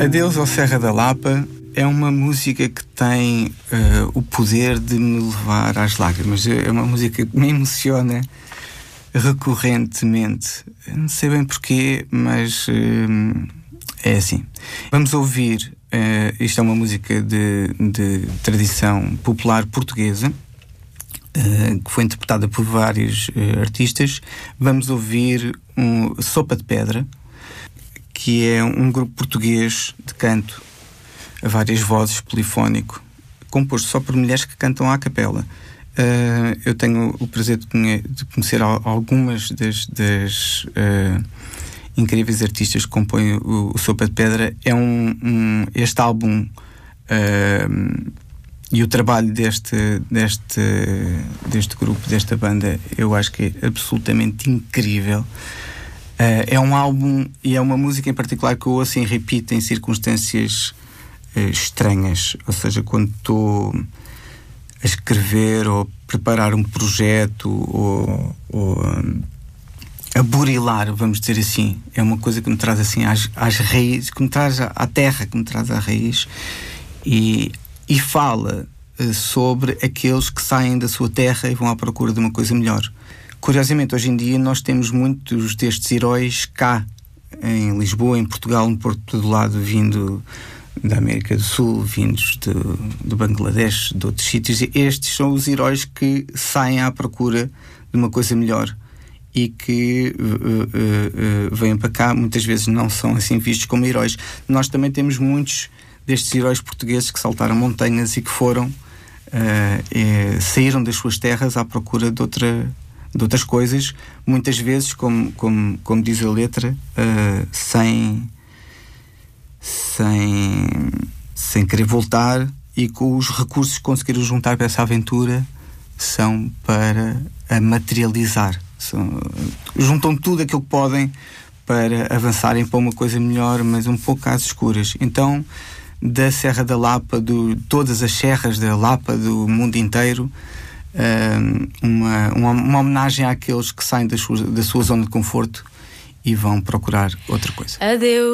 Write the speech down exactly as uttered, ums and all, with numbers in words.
Adeus ao Serra da Lapa é uma música que tem uh, o poder de me levar às lágrimas. É uma música que me emociona recorrentemente. Não sei bem porquê, mas uh, é assim. Vamos ouvir, uh, isto é uma música de, de tradição popular portuguesa, uh, que foi interpretada por vários uh, artistas. Vamos ouvir um Sopa de Pedra, que é um grupo português de canto a várias vozes, polifónico, composto só por mulheres que cantam à capela. Uh, eu tenho o prazer de, conhe- de conhecer al- algumas das, das uh, incríveis artistas que compõem o, o Sopa de Pedra. É um, um este álbum uh, e o trabalho deste, deste, deste grupo, desta banda, eu acho que é absolutamente incrível. Uh, é um álbum e é uma música em particular que eu ouço em repeat em circunstâncias uh, estranhas, ou seja, quando estou a escrever ou preparar um projeto ou, ou um, a burilar, vamos dizer assim. É uma coisa que me traz assim às, às raízes, que me traz à, à terra, que me traz à raiz e, e fala uh, sobre aqueles que saem da sua terra e vão à procura de uma coisa melhor. Curiosamente, hoje em dia nós temos muitos destes heróis cá, em Lisboa, em Portugal, no Porto, todo lado, vindo da América do Sul, vindos de, do Bangladesh, de outros sítios. E estes são os heróis que saem à procura de uma coisa melhor e que uh, uh, uh, vêm para cá. Muitas vezes não são assim vistos como heróis. Nós também temos muitos destes heróis portugueses que saltaram montanhas e que foram, uh, eh, saíram das suas terras à procura de outra... de outras coisas, muitas vezes, como, como, como diz a letra, uh, sem, sem, sem querer voltar, e com os recursos que conseguiram juntar para essa aventura são para a materializar. São, juntam tudo aquilo que podem para avançarem para uma coisa melhor, mas um pouco às escuras. Então, da Serra da Lapa, de todas as serras da Lapa do mundo inteiro, Uma, uma, uma homenagem àqueles que saem da sua, da sua zona de conforto e vão procurar outra coisa. Adeus.